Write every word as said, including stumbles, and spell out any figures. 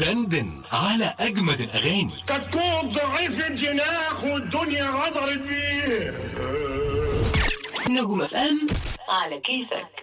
ودندن على أجمد الأغاني. كتكون ضعيف الجناح والدنيا غدرت بيه. نجوم اف ام على كيفك.